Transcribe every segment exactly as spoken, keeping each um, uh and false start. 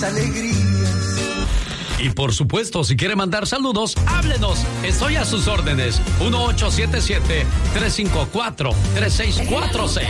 alegrías. Y por supuesto, si quiere mandar saludos, háblenos. Estoy a sus órdenes. uno ocho siete siete, tres cinco cuatro, tres seis cuatro seis.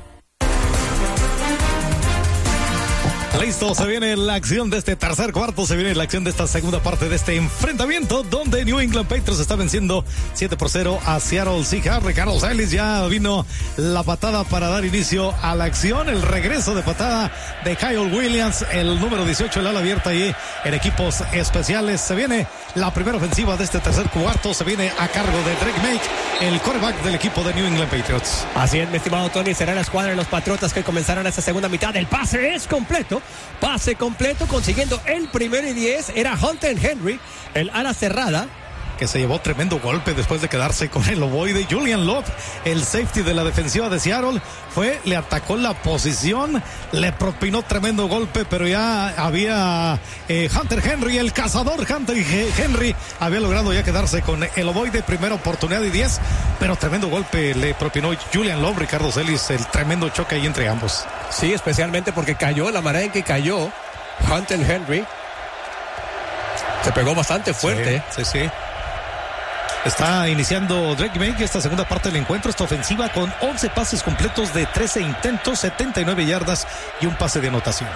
Listo, se viene la acción de este tercer cuarto, se viene la acción de esta segunda parte de este enfrentamiento donde New England Patriots está venciendo siete por cero a Seattle Seahawks. Ricardo Celis, ya vino la patada para dar inicio a la acción, el regreso de patada de Kyle Williams, el número dieciocho, el ala abierta ahí en equipos especiales. Se viene la primera ofensiva de este tercer cuarto, se viene a cargo de Drake Maye, el quarterback del equipo de New England Patriots. Así es, mi estimado Tony, será la escuadra de los Patriotas que comenzarán esta segunda mitad. El pase es completo. Pase completo, consiguiendo el primero y diez. Era Hunter Henry, el ala cerrada, que se llevó tremendo golpe después de quedarse con el ovoide. Julian Love, el safety de la defensiva de Seattle, fue, le atacó la posición, le propinó tremendo golpe, pero ya había eh, Hunter Henry, el cazador Hunter Henry, había logrado ya quedarse con el ovoide. Primera oportunidad y diez, pero tremendo golpe le propinó Julian Love. Ricardo Celis, el tremendo choque ahí entre ambos. Sí, especialmente porque cayó, la manera en que cayó Hunter Henry, se pegó bastante fuerte. Sí, sí, sí. Está iniciando Drake Maye esta segunda parte del encuentro, esta ofensiva con once pases completos de trece intentos, setenta y nueve yardas y un pase de anotación.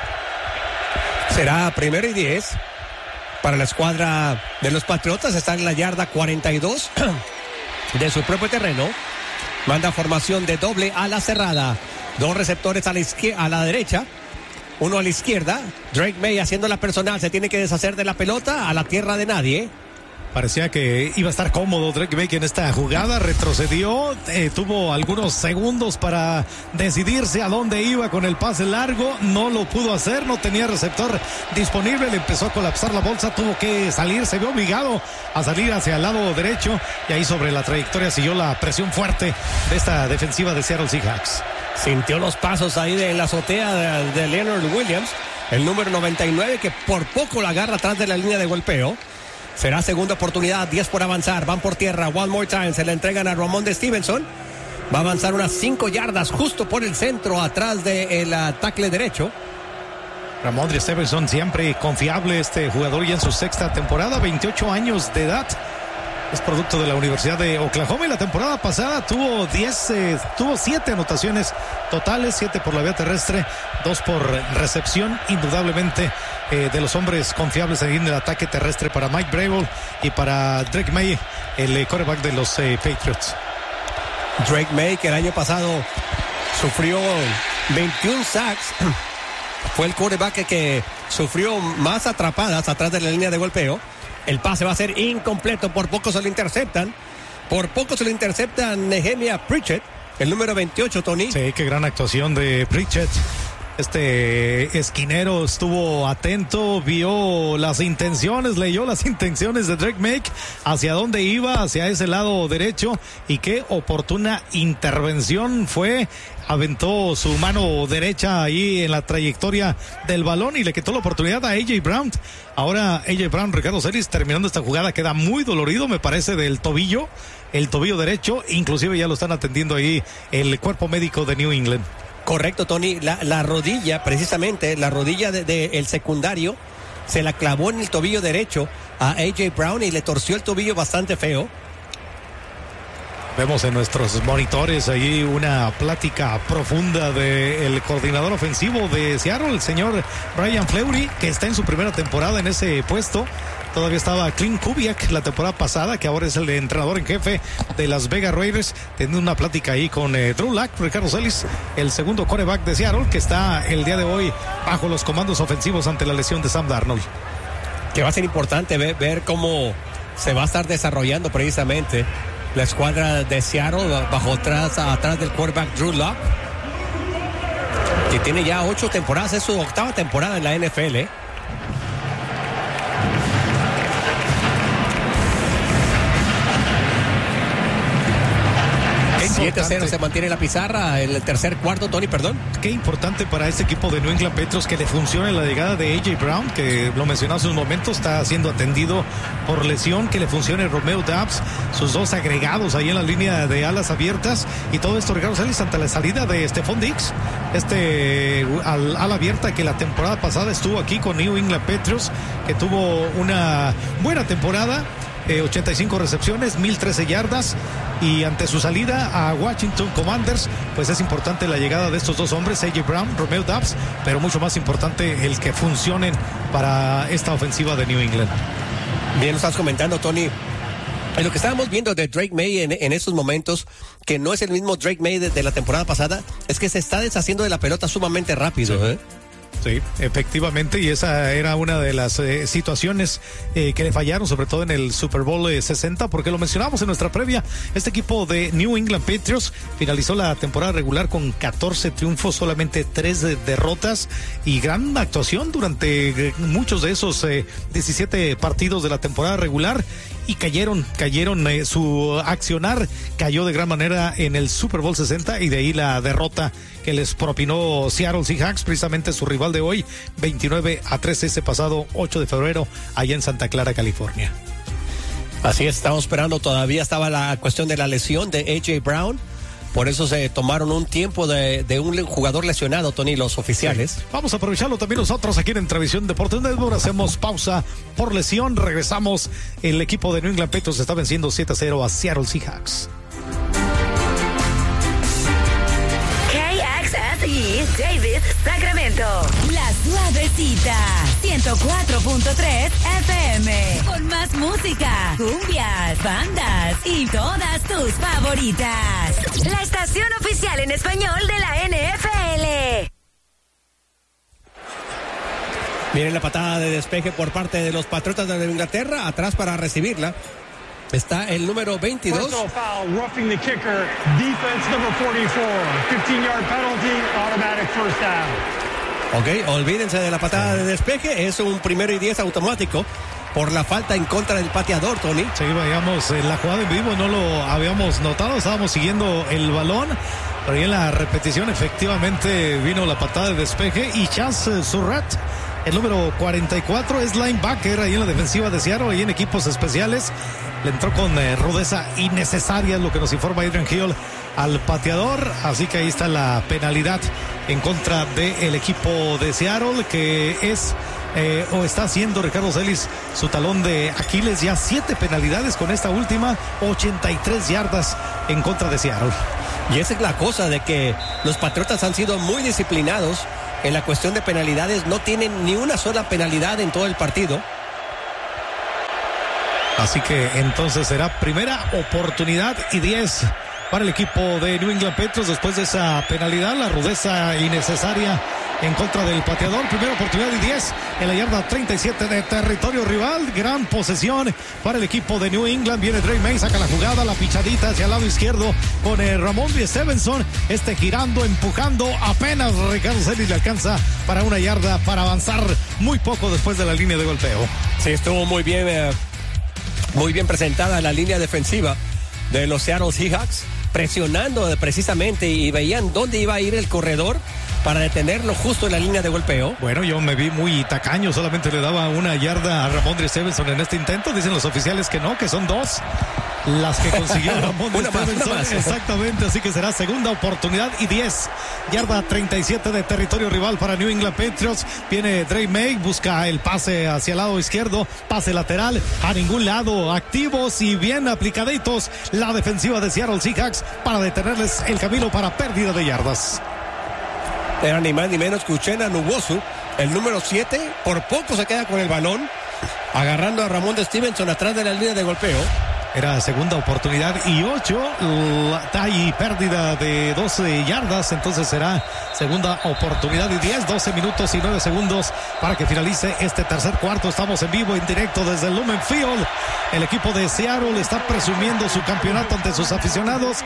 Será primero y diez para la escuadra de los Patriotas. Está en la yarda cuarenta y dos de su propio terreno. Manda formación de doble a la cerrada. Dos receptores a la izquierda, a la derecha. Uno a la izquierda. Drake Maye haciendo la personal. Se tiene que deshacer de la pelota a la tierra de nadie. Parecía que iba a estar cómodo Drake Maye en esta jugada, retrocedió, eh, tuvo algunos segundos para decidirse a dónde iba con el pase largo, no lo pudo hacer, no tenía receptor disponible, le empezó a colapsar la bolsa, tuvo que salir, se vio obligado a salir hacia el lado derecho y ahí sobre la trayectoria siguió la presión fuerte de esta defensiva de Seattle Seahawks. Sintió los pasos ahí de, en la azotea de, de Leonard Williams, el número noventa y nueve, que por poco la agarra atrás de la línea de golpeo. Será segunda oportunidad, diez por avanzar, van por tierra, one more time, se la entregan a Ramón de Stevenson, va a avanzar unas cinco yardas justo por el centro, atrás del uh, tackle derecho. Ramón de Stevenson, siempre confiable este jugador, ya en su sexta temporada, veintiocho años de edad, es producto de la Universidad de Oklahoma y la temporada pasada tuvo diez, eh, tuvo siete anotaciones totales, siete por la vía terrestre, dos por recepción, indudablemente eh, de los hombres confiables en el ataque terrestre para Mike Vrabel y para Drake Maye, el eh, quarterback de los eh, Patriots. Drake Maye, que el año pasado sufrió veintiún sacks, fue el quarterback que sufrió más atrapadas atrás de la línea de golpeo. El pase va a ser incompleto, por poco se lo interceptan. Por poco se lo interceptan Nehemiah Pritchett, el número veintiocho, Tony. Sí, qué gran actuación de Pritchett. Este esquinero estuvo atento, vio las intenciones, leyó las intenciones de Drake Maye, hacia dónde iba, hacia ese lado derecho, y qué oportuna intervención fue. Aventó su mano derecha ahí en la trayectoria del balón y le quitó la oportunidad a A J Brown. Ahora A J Brown, Ricardo Celis, terminando esta jugada, queda muy dolorido, me parece, del tobillo, el tobillo derecho, inclusive ya lo están atendiendo ahí el cuerpo médico de New England. Correcto, Tony, la, la rodilla, precisamente, la rodilla del de, de, secundario, se la clavó en el tobillo derecho a A J Brown y le torció el tobillo bastante feo. Vemos en nuestros monitores allí una plática profunda del coordinador ofensivo de Seattle, el señor Brian Fleury, que está en su primera temporada en ese puesto. Todavía estaba Clint Kubiak la temporada pasada, que ahora es el entrenador en jefe de Las Vegas Raiders, teniendo una plática ahí con eh, Drew Lock, Ricardo Celis, el segundo quarterback de Seattle, que está el día de hoy bajo los comandos ofensivos ante la lesión de Sam Darnold. Que va a ser importante ver, ver cómo se va a estar desarrollando precisamente la escuadra de Seattle bajo atrás, atrás del quarterback Drew Lock, que tiene ya ocho temporadas, es su octava temporada en la N F L. siete a cero se mantiene la pizarra en el tercer cuarto, Tony, perdón. Qué importante para este equipo de New England Patriots que le funcione la llegada de A J Brown, que lo mencionó hace un momento, está siendo atendido por lesión, que le funcione Romeo Doubs, sus dos agregados ahí en la línea de alas abiertas, y todo esto, Ricardo Celis, ante la salida de Stephon Diggs, este al ala abierta que la temporada pasada estuvo aquí con New England Patriots, que tuvo una buena temporada. Eh, ochenta y cinco recepciones, mil trece yardas, y ante su salida a Washington Commanders, pues es importante la llegada de estos dos hombres, A J Brown, Romeo Doubs, pero mucho más importante el que funcionen para esta ofensiva de New England. Bien, lo estás comentando, Tony. Lo que estábamos viendo de Drake May en, en estos momentos, que no es el mismo Drake May de, de la temporada pasada, es que se está deshaciendo de la pelota sumamente rápido, sí. ¿eh? Sí, efectivamente, y esa era una de las eh, situaciones eh, que le fallaron, sobre todo en el Super Bowl eh, sesenta, porque lo mencionamos en nuestra previa. Este equipo de New England Patriots finalizó la temporada regular con catorce triunfos, solamente tres de derrotas, y gran actuación durante eh, muchos de esos eh, diecisiete partidos de la temporada regular. Y cayeron, cayeron, eh, su accionar cayó de gran manera en el Super Bowl sesenta, y de ahí la derrota que les propinó Seattle Seahawks, precisamente su rival de hoy, veintinueve a trece ese pasado ocho de febrero, allá en Santa Clara, California. Así es, estamos esperando, todavía estaba la cuestión de la lesión de A J Brown. Por eso se tomaron un tiempo de, de un jugador lesionado, Tony, los oficiales. Sí. Vamos a aprovecharlo también nosotros aquí en Entrevisión Deportes Network. Hacemos pausa por lesión. Regresamos. El equipo de New England Patriots está venciendo siete a cero a Seattle Seahawks. K X S E, Davis, Sacramento. La Suavecita, ciento cuatro punto tres F M. Con más música, cumbias, bandas y todas tus favoritas. La estación oficial en español de la N F L. Viene la patada de despeje por parte de los Patriotas de Inglaterra. Atrás para recibirla está el número veintidós. Personal foul, roughing the kicker, defense number forty-four, fifteen yard penalty, automatic first down. Ok, olvídense de la patada de despeje, es un primero y diez automático por la falta en contra del pateador, Tony. Sí, vayamos, en la jugada en vivo no lo habíamos notado, estábamos siguiendo el balón, pero ahí en la repetición efectivamente vino la patada de despeje, y Chance Surratt, el número cuarenta y cuatro, es linebacker ahí en la defensiva de Seattle, ahí en equipos especiales. Le entró con eh, rudeza innecesaria, lo que nos informa Adrian Hill, al pateador. Así que ahí está la penalidad en contra del equipo de Seattle, que es eh, o está haciendo, Ricardo Celis, su talón de Aquiles. Ya siete penalidades con esta última, ochenta y tres yardas en contra de Seattle. Y esa es la cosa, de que los Patriotas han sido muy disciplinados en la cuestión de penalidades. No tienen ni una sola penalidad en todo el partido. Así que entonces será primera oportunidad y diez para el equipo de New England Patriots después de esa penalidad, la rudeza innecesaria en contra del pateador. Primera oportunidad y diez en la yarda treinta y siete de territorio rival. Gran posesión para el equipo de New England. Viene Drake May, saca la jugada, la pichadita hacia el lado izquierdo con el Ramondre Stevenson. Este girando, empujando. Apenas Ricardo Celis le alcanza para una yarda, para avanzar muy poco después de la línea de golpeo. Sí, estuvo muy bien, eh, muy bien presentada la línea defensiva de los Seattle Seahawks, presionando precisamente, y veían dónde iba a ir el corredor para detenerlo justo en la línea de golpeo. Bueno, yo me vi muy tacaño, solamente le daba una yarda a Ramondre Stevenson en este intento. Dicen los oficiales que no, que son dos las que consiguió Ramondre una más, Stevenson. una más. Exactamente, así que será segunda oportunidad y diez. Yarda treinta y siete de territorio rival para New England Patriots. Viene Drake May, busca el pase hacia el lado izquierdo, pase lateral, a ningún lado, activos y bien aplicaditos la defensiva de Seattle Seahawks para detenerles el camino para pérdida de yardas. Era ni más ni menos que Uchenna Nwosu, el número siete, por poco se queda con el balón, agarrando a Ramondre Stevenson atrás de la línea de golpeo. Era segunda oportunidad y ocho, y pérdida de doce yardas, entonces será segunda oportunidad y diez, doce minutos y nueve segundos para que finalice este tercer cuarto. Estamos en vivo, en directo desde el Lumen Field. El equipo de Seattle está presumiendo su campeonato ante sus aficionados.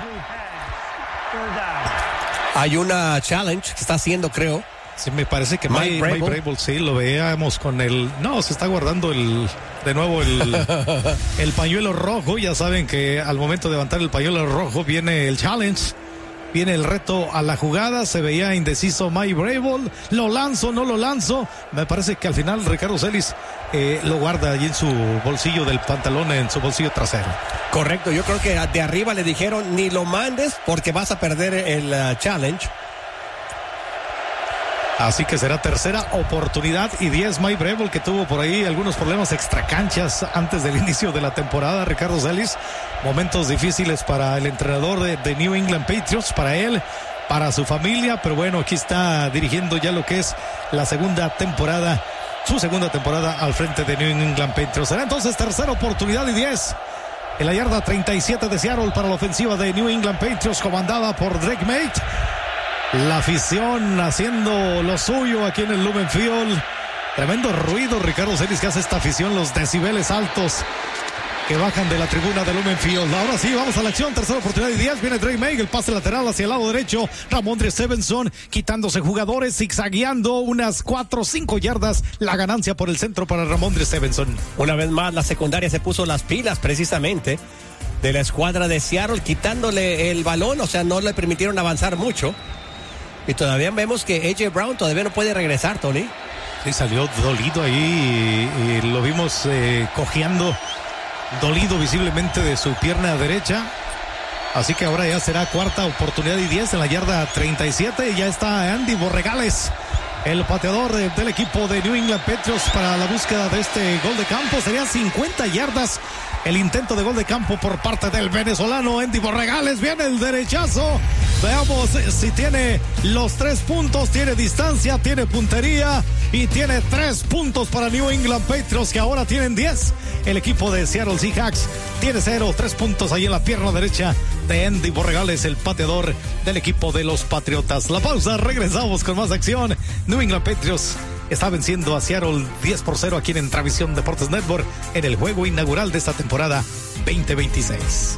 Hay una challenge que está haciendo, creo. Sí, me parece que Mike Mike Vrabel. Vrabel, sí, lo veíamos con el... No, se está guardando el... de nuevo el, el pañuelo rojo. Ya saben que al momento de levantar el pañuelo rojo viene el challenge, viene el reto a la jugada. Se veía indeciso Mike Vrabel, lo lanzo, no lo lanzo. Me parece que al final Ricardo Celis eh, lo guarda allí en su bolsillo del pantalón, en su bolsillo trasero. Correcto, yo creo que de arriba le dijeron ni lo mandes porque vas a perder el uh, challenge. Así que será tercera oportunidad y diez. Mike Vrabel, que tuvo por ahí algunos problemas extracanchas antes del inicio de la temporada. Ricardo Celis, momentos difíciles para el entrenador de, de New England Patriots, para él, para su familia, pero bueno, aquí está dirigiendo ya lo que es la segunda temporada, su segunda temporada al frente de New England Patriots. Será entonces tercera oportunidad y diez. En la yarda treinta y siete de Seattle para la ofensiva de New England Patriots, comandada por Drake Maye. La afición haciendo lo suyo aquí en el Lumen Field. Tremendo ruido, Ricardo Celis, que hace esta afición, los decibeles altos que bajan de la tribuna de Lumen Field. Ahora sí, vamos a la acción, tercera oportunidad y diez. Viene Drake Maye, el pase lateral hacia el lado derecho. Ramondre Stevenson quitándose jugadores, zigzagueando unas cuatro o cinco yardas. La ganancia por el centro para Ramondre Stevenson. Una vez más, la secundaria se puso las pilas precisamente de la escuadra de Seattle, quitándole el balón, o sea, no le permitieron avanzar mucho. Y todavía vemos que A J Brown todavía no puede regresar, Tony. Sí, salió dolido ahí y, y lo vimos eh, cojeando, dolido visiblemente de su pierna derecha. Así que ahora ya será cuarta oportunidad y diez en la yarda treinta y siete. Y ya está Andy Borregales, el pateador de, del equipo de New England Patriots, para la búsqueda de este gol de campo. Sería cincuenta yardas el intento de gol de campo por parte del venezolano Andy Borregales. Viene el derechazo. Veamos si tiene los tres puntos, tiene distancia, tiene puntería y tiene tres puntos para New England Patriots, que ahora tienen diez. El equipo de Seattle Seahawks tiene cero, tres puntos ahí en la pierna derecha de Andy Borregales, el pateador del equipo de los Patriotas. La pausa, regresamos con más acción. New England Patriots está venciendo a Seattle diez por cero aquí en Entravisión Deportes Network en el juego inaugural de esta temporada veinte veintiséis.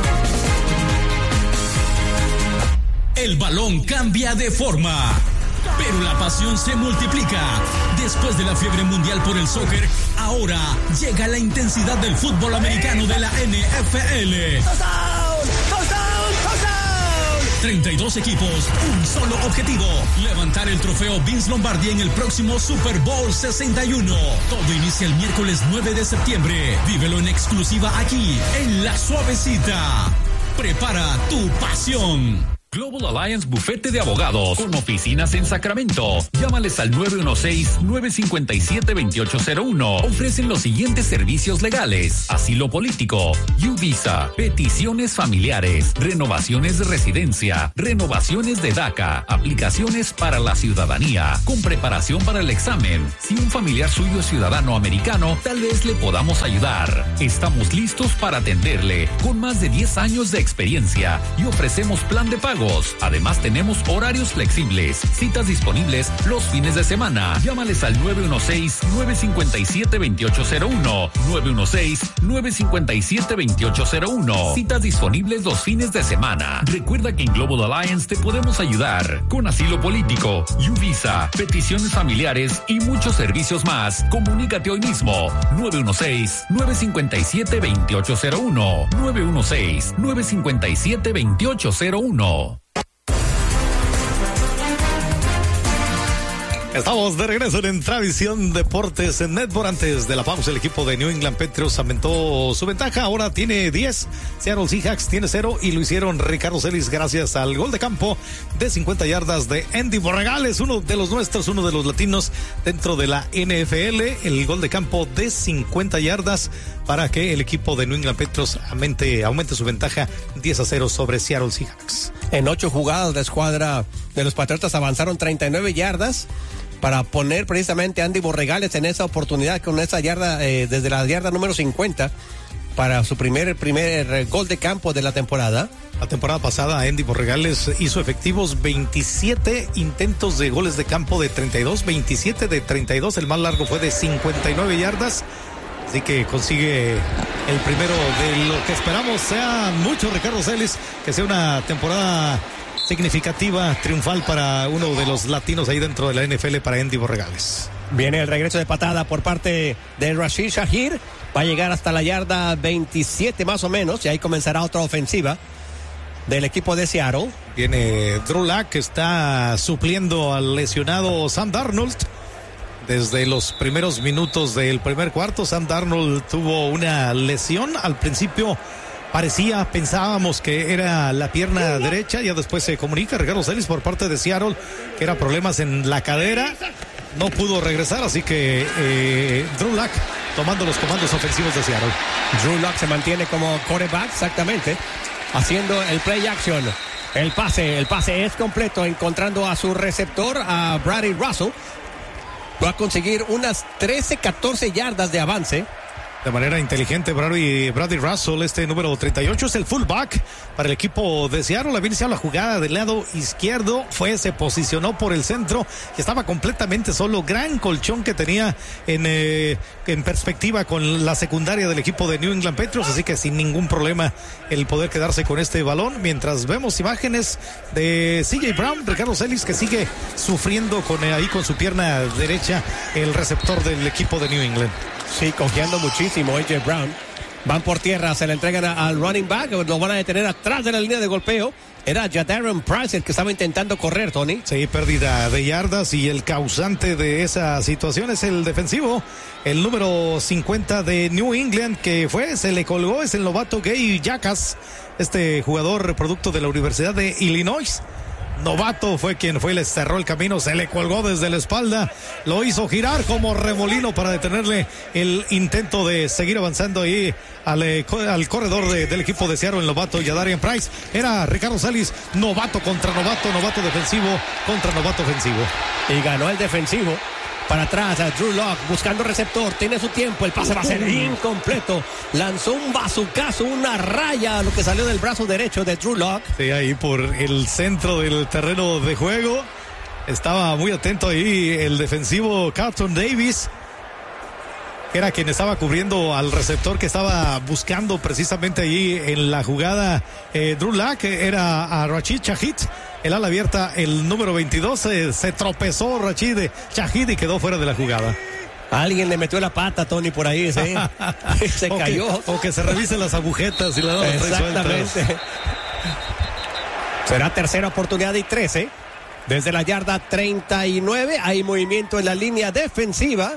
El balón cambia de forma, pero la pasión se multiplica. Después de la fiebre mundial por el soccer, ahora llega la intensidad del fútbol americano de la N F L. treinta y dos equipos, un solo objetivo: levantar el trofeo Vince Lombardi en el próximo Super Bowl sesenta y uno. Todo inicia el miércoles nueve de septiembre. Vívelo en exclusiva aquí, en La Suavecita. Prepara tu pasión. Global Alliance Bufete de Abogados, con oficinas en Sacramento. Llámales al nueve uno seis, nueve cinco siete, dos ocho cero uno. Ofrecen los siguientes servicios legales: asilo político, U-Visa, peticiones familiares, renovaciones de residencia, renovaciones de DACA, aplicaciones para la ciudadanía, con preparación para el examen. Si un familiar suyo es ciudadano americano, tal vez le podamos ayudar. Estamos listos para atenderle, con más de diez años de experiencia, y ofrecemos plan de pago. Además, tenemos horarios flexibles, citas disponibles los fines de semana. Llámales al nueve uno seis, nueve cinco siete, dos ocho cero uno, nueve uno seis, nueve cinco siete, dos ocho cero uno. Citas disponibles los fines de semana. Recuerda que en Global Alliance te podemos ayudar con asilo político, U-Visa, peticiones familiares y muchos servicios más. Comunícate hoy mismo. nueve uno seis, nueve cinco siete, dos ocho cero uno, nueve uno seis, nueve cinco siete, dos ocho cero uno. Estamos de regreso en Entravisión Deportes en Network. Antes de la pausa, el equipo de New England Patriots aumentó su ventaja. Ahora tiene diez. Seattle Seahawks tiene cero y lo hicieron Ricardo Celis gracias al gol de campo de cincuenta yardas de Andy Borregales, uno de los nuestros, uno de los latinos dentro de la N F L. El gol de campo de cincuenta yardas para que el equipo de New England Patriots aumente, aumente su ventaja diez a cero sobre Seattle Seahawks. En ocho jugadas, la escuadra de los Patriotas avanzaron treinta y nueve yardas para poner precisamente a Andy Borregales en esa oportunidad con esa yarda, eh, desde la yarda número cincuenta, para su primer, primer gol de campo de la temporada. La temporada pasada Andy Borregales hizo efectivos veintisiete intentos de goles de campo de treinta y dos, veintisiete de treinta y dos, el más largo fue de cincuenta y nueve yardas. Así que consigue el primero de lo que esperamos sea mucho, Ricardo Celis, que sea una temporada significativa, triunfal para uno de los latinos ahí dentro de la N F L, para Andy Borregales. Viene el regreso de patada por parte de Rashid Shaheed. Va a llegar hasta la yarda veintisiete más o menos. Y ahí comenzará otra ofensiva del equipo de Seattle. Viene Drew Lock, que está supliendo al lesionado Sam Darnold. Desde los primeros minutos del primer cuarto, Sam Darnold tuvo una lesión. Al principio parecía, pensábamos que era la pierna derecha. Ya después se comunica Ricardo Celis por parte de Seattle que era problemas en la cadera. No pudo regresar, así que eh, Drew Lock tomando los comandos ofensivos de Seattle. Drew Lock se mantiene como quarterback, exactamente, haciendo el play action. El pase, el pase es completo, encontrando a su receptor, a Brady Russell. Va a conseguir unas trece, catorce yardas de avance. De manera inteligente, Brady, Brady Russell, este número treinta y ocho, es el fullback para el equipo de Seattle. Había iniciado la jugada del lado izquierdo, fue, se posicionó por el centro y estaba completamente solo. Gran colchón que tenía en, eh, en perspectiva con la secundaria del equipo de New England Patriots, así que sin ningún problema el poder quedarse con este balón. Mientras vemos imágenes de C J Brown, Ricardo Celis, que sigue sufriendo con, eh, ahí con su pierna derecha, el receptor del equipo de New England. Sí, cojeando muchísimo A J Brown. Van por tierra, se le entregan al running back, lo van a detener atrás de la línea de golpeo. Era Jadaron Price el que estaba intentando correr, Tony. Sí, pérdida de yardas, y el causante de esa situación es el defensivo, el número cincuenta de New England, que fue, se le colgó, es el novato Gay Jacas, este jugador producto de la Universidad de Illinois. Novato fue quien fue y le cerró el camino, se le colgó desde la espalda, lo hizo girar como remolino para detenerle el intento de seguir avanzando ahí al, al corredor de, del equipo de Seattle, el novato Jadarian Price. Era Ricardo Celis, novato contra novato, novato defensivo contra novato ofensivo. Y ganó el defensivo. Para atrás a Drew Lock buscando receptor, tiene su tiempo, el pase va a ser incompleto. Lanzó un bazucazo, una raya, lo que salió del brazo derecho de Drew Lock. Sí, ahí por el centro del terreno de juego. Estaba muy atento ahí el defensivo Carlton Davis, que era quien estaba cubriendo al receptor que estaba buscando precisamente allí en la jugada. Eh, Drew Lock era a Rashid Shaheed, el ala abierta, el número veintidós, eh, se tropezó Rashid Shaheed y quedó fuera de la jugada. Alguien le metió la pata, Tony, por ahí, ¿sí? Se o cayó. Que, o que se revisen las agujetas y la dan exactamente. Será tercera oportunidad y trece. Desde la yarda treinta y nueve hay movimiento en la línea defensiva.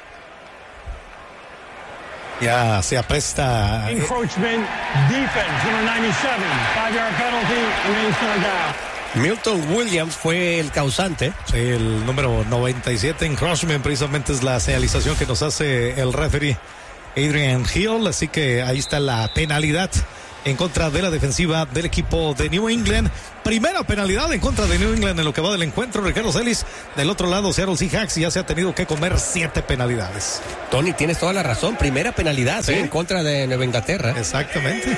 Ya se apresta. Encroachment defense, number ninety-seven, five-yard penalty, remains third down. Milton Williams fue el causante. Sí, el número noventa y siete, encroachment, precisamente es la señalización que nos hace el referee Adrian Hill, así que ahí está la penalidad en contra de la defensiva del equipo de New England. Primera penalidad en contra de New England en lo que va del encuentro. Ricardo Celis, del otro lado Seattle Seahawks, ya se ha tenido que comer siete penalidades. Tony, tienes toda la razón, primera penalidad, ¿sí? ¿Sí? En contra de Nueva Inglaterra. Exactamente.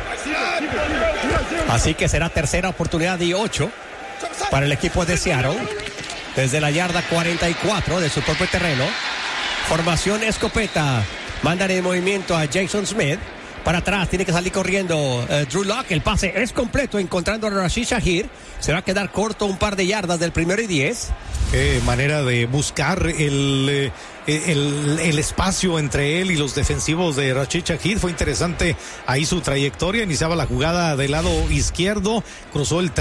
Así que será tercera oportunidad y ocho para el equipo de Seattle. Desde la yarda cuarenta y cuatro de su propio terreno. Formación escopeta. Mandan en movimiento a Jason Smith. Para atrás, tiene que salir corriendo uh, Drew Lock. El pase es completo, encontrando a Rashid Shaheed. Se va a quedar corto un par de yardas del primero y diez. Qué manera de buscar el, el, el espacio entre él y los defensivos de Rashid Shaheed. Fue interesante ahí su trayectoria. Iniciaba la jugada del lado izquierdo, cruzó el